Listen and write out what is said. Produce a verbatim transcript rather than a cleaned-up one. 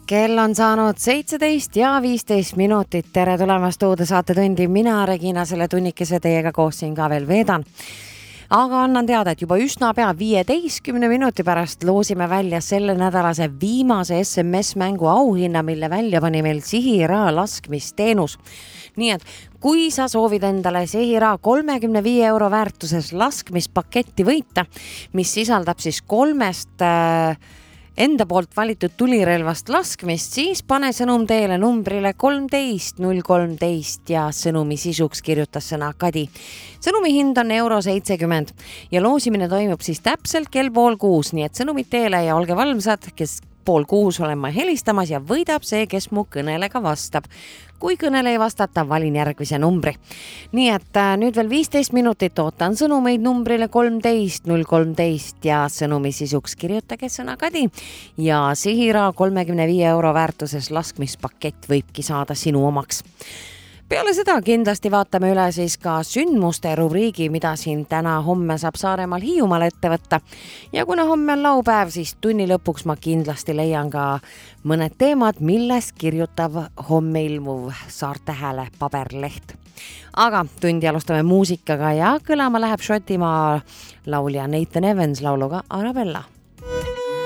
Kell on saanud seitseteist ja viisteist minutit. Tere tulemast uude saatetundi. Mina, Regina, selle tunnikese teiega koos siin ka veel veedan. Aga annan teada, et juba üsna pea viieteistkümne minuti pärast loosime välja selle nädalase viimase S M S-mängu auhinna, mille välja pani meil Sihira laskmisteenus. Nii et kui sa soovid endale Sihira kolmekümne viie euro väärtuses laskmispaketti võita, mis sisaldab siis kolmest äh, enda poolt valitud tulirelvast laskmist, siis pane sõnum teele numbrile kolmteist null kolmteist ja sõnumi sisuks kirjutas sõna Kadi. Sõnumi hind on euro seitsekümmend ja loosimine toimub siis täpselt kell pool kuus, nii et sõnumid teele ja olge valmsad, kes pool kuus olen ma helistamas ja võidab see, kes mu kõnele ka vastab. Kui kõnele ei vastata, valin järgmise numbri. Nii et äh, nüüd veel viisteist minutit ootan sõnumeid numbrile kolmteist null kolmteist ja sõnumi sisuks kirjutage sõna Kadi. Ja Sihira kolmekümne viie euro väärtuses laskmispakett võibki saada sinu omaks. Peale seda kindlasti vaatame üle siis ka sündmuste rubriigi, mida siin täna homme saab Saaremaal Hiiumaal ette võtta. Ja kuna homme on laupäev, siis tunni lõpuks ma kindlasti leian ka mõned teemad, millest kirjutab homme ilmuv Saarte Hääle paberleht. Aga tundi alustame muusikaga ja kõlama läheb Šotimaa laulja Nathan Evans lauluga Arabella.